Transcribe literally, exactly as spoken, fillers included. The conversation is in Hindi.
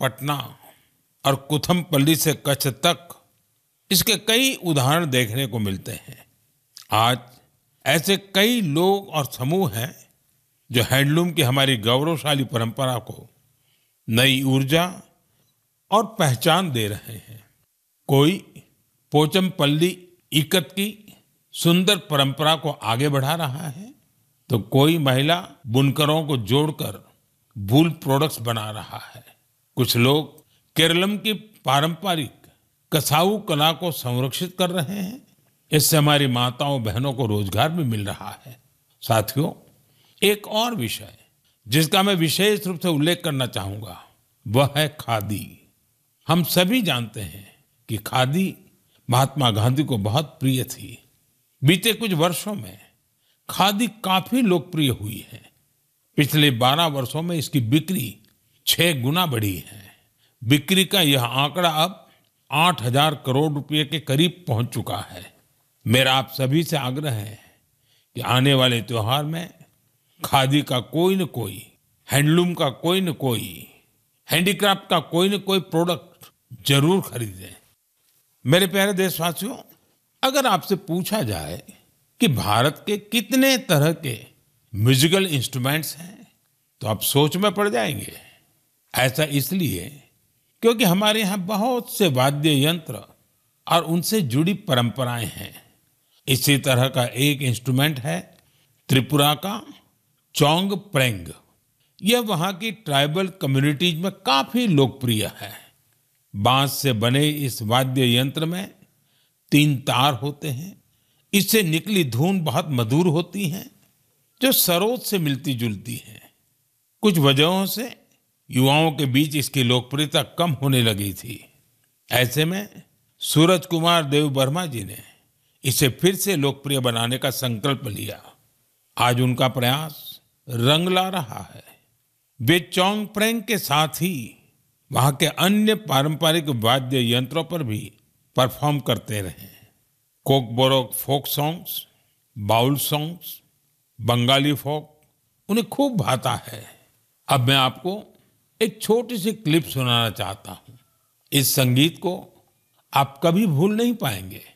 पटना और कुथमपल्ली से कच्छ तक इसके कई उदाहरण देखने को मिलते हैं। आज ऐसे कई लोग और समूह हैं जो हैंडलूम की हमारी गौरवशाली परंपरा को नई ऊर्जा और पहचान दे रहे हैं। कोई पोचमपल्ली इकत की सुंदर परंपरा को आगे बढ़ा रहा है, तो कोई महिला बुनकरों को जोड़कर वूल प्रोडक्ट्स बना रहा है। कुछ लोग केरलम की पारंपरिक कसाऊ कला को संरक्षित कर रहे हैं। इससे हमारी माताओं बहनों को रोजगार भी मिल रहा है। साथियों, एक और विषय जिसका मैं विशेष रूप से उल्लेख करना चाहूंगा वह है खादी। हम सभी जानते हैं कि खादी महात्मा गांधी को बहुत प्रिय थी। बीते कुछ वर्षों में खादी काफी लोकप्रिय हुई है। पिछले बारह वर्षों में इसकी बिक्री छह गुना बढ़ी है। बिक्री का यह आंकड़ा अब आठ हजार करोड़ रुपए के करीब पहुंच चुका है। मेरा आप सभी से आग्रह है कि आने वाले त्योहार में खादी का कोई न कोई, हैंडलूम का कोई न कोई, हैंडीक्राफ्ट का कोई न कोई प्रोडक्ट जरूर खरीदें। मेरे प्यारे देशवासियों, अगर आपसे पूछा जाए कि भारत के कितने तरह के म्यूजिकल इंस्ट्रूमेंट्स हैं, तो आप सोच में पड़ जाएंगे। ऐसा इसलिए क्योंकि हमारे यहाँ बहुत से वाद्य यंत्र और उनसे जुड़ी परंपराएं हैं। इसी तरह का एक इंस्ट्रूमेंट है त्रिपुरा का चोंग प्रेंग। यह वहाँ की ट्राइबल कम्युनिटीज में काफी लोकप्रिय है। बांस से बने इस वाद्य यंत्र में तीन तार होते हैं। इससे निकली धुन बहुत मधुर होती है, जो सरोद से मिलती जुलती है। कुछ वजहों से युवाओं के बीच इसकी लोकप्रियता कम होने लगी थी। ऐसे में सूरज कुमार देव वर्मा जी ने इसे फिर से लोकप्रिय बनाने का संकल्प लिया। आज उनका प्रयास रंग ला रहा है। वे चोंग प्रेंग के साथ ही वहां के अन्य पारंपरिक वाद्य यंत्रों पर भी परफॉर्म करते रहे। Kokborok folk songs, bowl songs, Bengali फोक उन्हें खूब भाता है। अब मैं आपको एक छोटी सी क्लिप सुनाना चाहता हूं। इस संगीत को आप कभी भूल नहीं पाएंगे।